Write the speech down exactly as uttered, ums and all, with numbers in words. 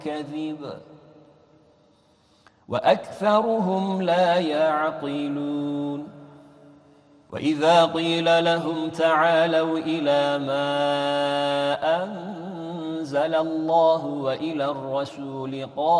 كذب وأكثرهم لا يعقلون وإذا قيل لهم تعالوا إلى ما أنزل الله وإلى الرسول قال